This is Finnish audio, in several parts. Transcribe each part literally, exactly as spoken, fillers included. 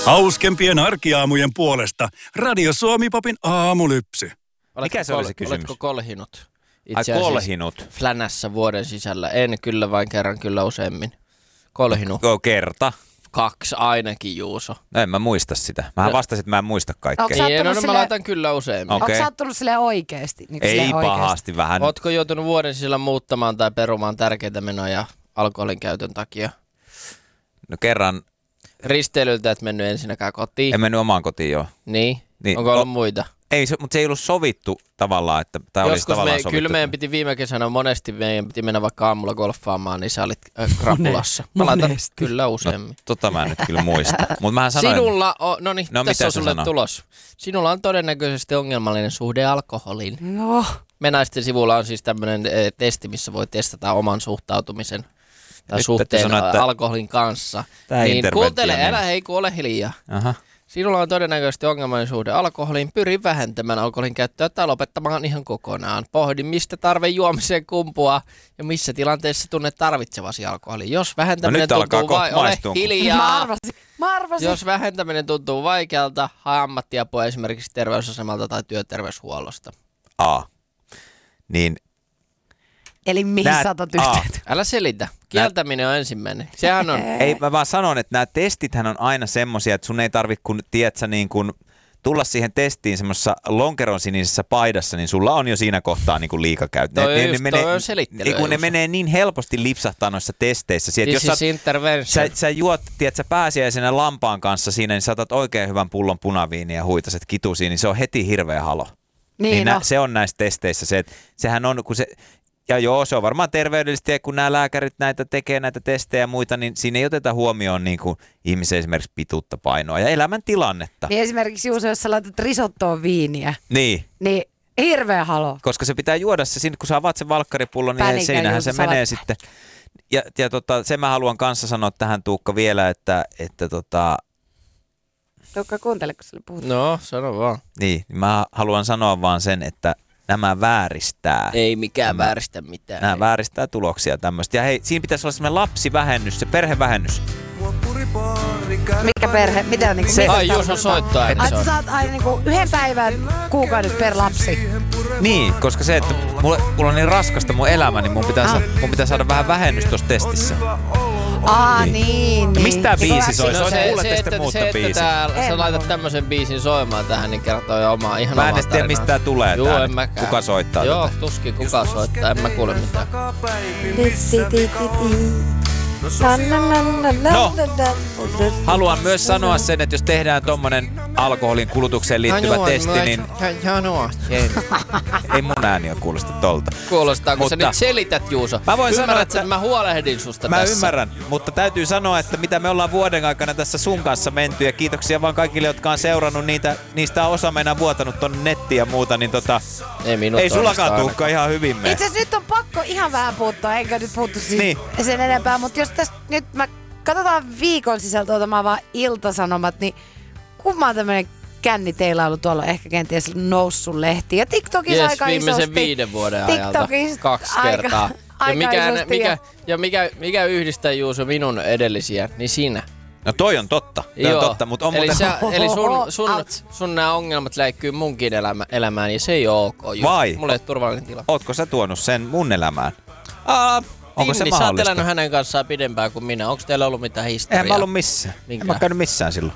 Hauskempien arkiaamujen puolesta Radio Suomi-popin aamulypsy. Mikä se oli se kysymys? Oletko kolhinut? Ai kolhinut? Flänässä vuoden sisällä. En kyllä, vain kerran kyllä useammin. Kolhinut. Ko kerta? Kaksi ainakin, Juuso. No en mä muista sitä. Mähän No. vastasin, että mä en muista kaikkea. Niin, no, no sille... mä laitan kyllä useammin. Okay. Onko sä ottanut silleen oikeesti? Niin Ei silleen pahasti oikeesti? vähän. Ootko joutunut vuoden sisällä muuttamaan tai perumaan tärkeitä menoja alkoholin käytön takia? No kerran. Risteilyltä et mennyt ensinnäkään kotiin. En mennyt omaan kotiin, joo. Niin? Niin. Onko ollut O- muita? Ei, se, mutta se ei ollut sovittu tavallaan, että tämä olisi Joskus tavallaan me, sovittu. kyllä meidän piti viime kesänä monesti, meidän piti mennä vaikka aamulla golfaamaan, niin sä olit äh, krapulassa. Mä laitan Monesti. kyllä useammin. No, tota mä en nyt kyllä muista. Mutta mähän sanoin, Sinulla on, no niin, No, tässä mitä on se sulle sanoo? tulos. Sinulla on todennäköisesti ongelmallinen suhde alkoholiin. No. Menaisten sivulla on siis tämmöinen e, testi, missä voi testata oman suhtautumisen tai Nyt suhteen täytyy sanoa, että alkoholin kanssa. tää Niin interventio kuuntele, meni. älä hei, kun ole hiljaa. aha. Sinulla on todennäköisesti ongelmallinen suhde alkoholiin. Pyri vähentämään alkoholin käyttöä tai lopettamaan ihan kokonaan. Pohdi, mistä tarve juomiseen kumpuaa ja missä tilanteessa tunnet tarvitsevasi alkoholia. Jos vähentäminen No nyt alkaa tuntuu kohta vai... Ole maistua. Mä hiljaa. arvasin. Mä arvasin. Jos vähentäminen tuntuu vaikealta, hae ammattiapua esimerkiksi terveysasemalta tai työterveyshuollosta. A. Niin, Eli mihin Nää- sä otat Aa. yhteyttä? Älä selitä. Kieltäminen on ensimmäinen. Sehän on... ei mä vaan sanon, että nämä testithän on aina semmosia, että sun ei tarvitse kun, tiedätkö, niin kun tulla siihen testiin semmoisessa lonkeron sinisessä paidassa, niin sulla on jo siinä kohtaa niin kuin liikakäyttö. Toi Ne- just- ne menee, toi on selittelyä, niin kun ne Juuso. menee niin helposti lipsahtaa noissa testeissä. Siihen, että This jos is sä, intervention. sä, sä juot, tiedätkö, pääsiäisenä lampaan kanssa siinä, niin saatat oikein hyvän pullon punaviiniä ja huitaset kitusiin, niin se on heti hirveä halo. Niin, Niin no. nä, se on näissä testeissä se, että sehän on, kun se, ja joo, se on varmaan terveydellisesti, ja kun nämä lääkärit näitä tekee näitä testejä ja muita, niin siinä ei oteta huomioon niin kuin ihmisen esimerkiksi pituutta, painoa ja elämäntilannetta. Niin esimerkiksi Juuso, jos sä laitat risottoon viiniä, Niin, niin hirveä halo. koska se pitää juoda se, siinä, kun sä avaat sen valkkaripullon, niin Pänikkä siinähän Juuso, se sä menee olet- sitten. Ja, ja tota, sen mä haluan kanssa sanoa tähän, Tuukka, vielä, että, että tota, Tuukka, kuuntele, kun sä puhut. No, sano vaan. niin, mä haluan sanoa vaan sen, että nämä vääristää. Ei mikään Nämä- vääristä mitään. Nämä vääristää tuloksia tämmöistä. Ja hei, siinä pitäisi olla semmoinen lapsivähennys, se perhevähennys. Mikä perhe? Mitä on niinku? Se- mitä Ai se Juuso tarkoittaa? soittaa, Ai, että se sä on. saat aina niinku yhden päivän kuukaudessa per lapsi. Niin, koska se, että mulla, mulla on niin raskasta mun elämä, niin mun pitää, sa- mun pitää saada vähän vähennys tuossa testissä. Aa, niin, niin. Mistä tää Niin, biisi kun soi? äkkiä- No se- se, sitten että, muuta se, että biisi. täällä, En sä mä laitat voi. tämmöisen biisin soimaan tähän, niin kertoo jo omaa ihan Mä en omaa edes tiedä, tarinaa. mistä tää tulee. Joo, tää en nyt. mäkään. Kuka soittaa Joo, tätä? tuskin kuka soittaa, en mä kuule mitään. Ti, ti, ti, ti, ti. Na, na, na, na, na, No. na, na, na. Haluan myös sanoa sen, että jos tehdään tommonen alkoholin kulutukseen liittyvä testi, niin Janoa, sen. ei mun ääni ole kuulosta tolta. Kuulostaa, kun sä Mutta- nyt selität, Juuso. Mä voin sanoa, Ymmärrät, että- että mä huolehdin susta Mä tässä. ymmärrän, mutta täytyy sanoa, että mitä me ollaan vuoden aikana tässä sun kanssa menty, ja kiitoksia vaan kaikille, jotka on seurannut niitä, niistä on osa meinaa vuotanut tonne nettiin ja muuta, niin tota, Ei, minut ei sullakaan toimesta Tuukka ihan hyvin mene. Itse asiassa nyt on pakko ihan vähän puuttua, eikä nyt puhuttu siis Niin. sen enempää, mutta jos tästä nyt mä katsotaan viikon sisältä otamaan vaan Ilta-Sanomat, niin kumman tämmönen känni teillä on ollut tuolla ehkä kenties noussut lehti ja TikTokissa Jes, aika viimeisen isosti. viiden vuoden ajalta TikTokissa kaksi aika- kertaa. aika ja mikä, isosti mikä, ja- ja mikä, mikä yhdistää Juuso minun edellisiä, niin sinä. No toi on totta, toi on totta, mutta on eli, muuten... sä, eli sun, sun, Ouch. sun nämä ongelmat läikkyy munkin elämä, elämään ja se ei ole ok. Juuso. Vai? Mulla ei ole turvallinen tila. Ootko sä tuonut sen mun elämään? Aa, Onko se Tinni, sä oot mahdollista? elänyt hänen kanssaan pidempään kuin minä. Onko teillä ollut mitään historiaa? Eihän mä ollut missään. Minkä? En mä käynyt missään silloin.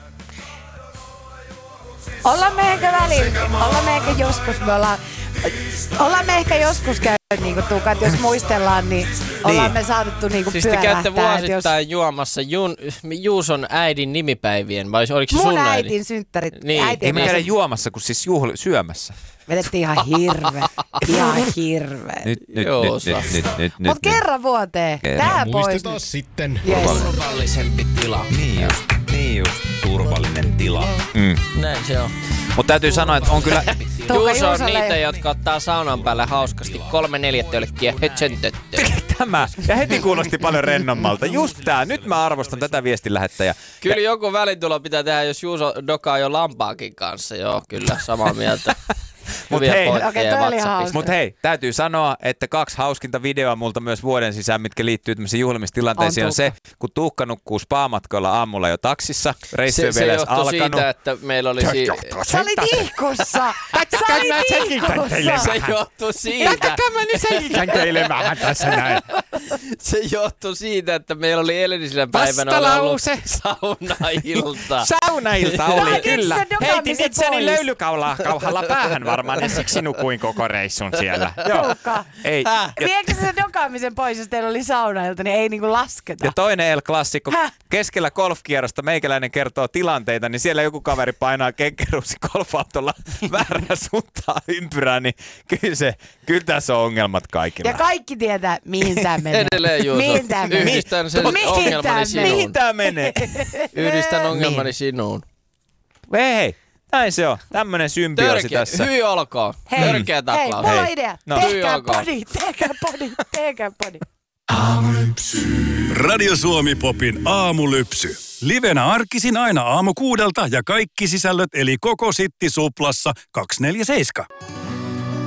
Ollaan me ehkä välillä, ollaan me ehkä joskus, me ollaan, ollaan me ehkä joskus käynyt niinku Tuukka, että jos muistellaan, niin ollaan me saatettu niinku Siis te pyörähtää. käytte että vuosittain jos juomassa Jun, Juuson äidin nimipäivien, vai oliko se mun sun äidin? äitin synttärit, Niin. äiti Ei me on käydä myös- juomassa, kun siis juhli, syömässä. vedettiin ihan hirveä, ihan hirveä. Nyt, nyt, Joo, nyt, saa. nyt, nyt, nyt, nyt, Mut nyt. kerran vuoteen, Kerran. tää pois. Muistetaan sitten. Yes. Turvallisempi tila. Niin just, niin just. Turvallinen tila. Mm. Näin se on. Mutta täytyy sanoa, että on kyllä... Tuukka Juuso on Juusolle- niitä, jotka ottaa saunan päälle hauskasti kolme neljätölkkiä hötsöntöttöä. Tämä. Ja heti kuulosti paljon rennommalta. Just tää. Nyt mä arvostan tätä viestin lähettäjää. Kyllä joku välintulo pitää tehdä, jos Juuso dokaa jo lampaakin kanssa. Joo, kyllä, samaa mieltä. Mut hyviä hei, pointteja okei, toi oli WhatsAppista. hauska. Mutta hei, täytyy sanoa, että kaksi hauskinta videoa multa myös vuoden sisään, mitkä liittyy tämmöisiin juhlimistilanteisiin, on, on se, kun Tuukka nukkuu spa-matkalla aamulla jo taksissa, reissu ei Se, se vielä edes johtui alkanut. siitä, että meillä oli si- Sä olit ihkussa! Sä olit ihkussa! Se johtui siitä, Mä nyt selitän teille vähän tässä näin. se johtui siitä, että meillä oli edellisenä päivänä ollut Vastalause. saunailta. Saunailta oli, Nyt kyllä. se dokaamisen Heitin itseäni pois. löylykaulalla päähän varmaan, ja siksi nukuin koko reissun siellä. Joo. Tuukka. Ei. Ja, Viekö se dokaamisen pois, jos teillä oli saunailta, niin ei niinku lasketa. ja toinen El Clasico, Häh? keskellä golfkierrosta meikäläinen kertoo tilanteita, niin siellä joku kaveri painaa kenkeruusi golfautolla väärää suuntaan ympyrään, niin kyllä, se, kyllä tässä on ongelmat kaikilla. Ja kaikki tietää, mihin tää menee. Edelleen Juuso, Mihin tää menee? yhdistän sen Mihin ongelmani tää sinuun. Mihin tää menee? Yhdistän ongelmani sinuun. Hei, hei, näin se on. Tämmönen symbioosi Törkeä, tässä. hyvin olkoon. Hei, Törkeä hei, taklaus. mulla on Hei. idea. No. Tehkää Hyvin podi, tehkää podi, tehkää podi. Radio Suomi Popin aamulypsy. Livenä arkisin aina aamu kuudelta ja kaikki sisällöt eli koko Sitti Suplassa kaksikymmentäneljä seitsemän.